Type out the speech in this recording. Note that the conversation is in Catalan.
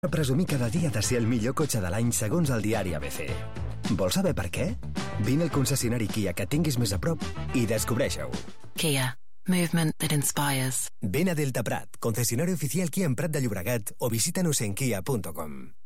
Presumir cada dia de ser el millor cotxe de l'any segons el diari ABC. Vols saber per què? Vine al concessionari Kia que tinguis més a prop i descobreix-ho. Kia. Movement that inspires. Ven a Delta Prat, concesionario oficial Kia en Prat de Llobregat o visítanos en kia.com.